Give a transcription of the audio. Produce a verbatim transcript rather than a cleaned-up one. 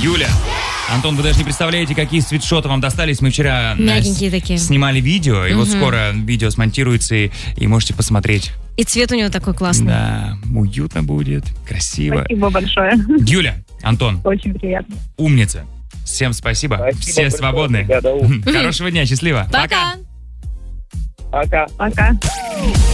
Юля, Антон, вы даже не представляете, какие свитшоты вам достались. Мы вчера Мягенькие такие. снимали видео, и Мгм. вот скоро видео смонтируется, и, и можете посмотреть. И цвет у него такой классный. Да, уютно будет, красиво. Спасибо большое. Юля, Антон, Очень приятно. умница. Всем спасибо. Спасибо Все большое, свободны. ребята. Хорошего дня, счастливо. Пока. Пока. Пока.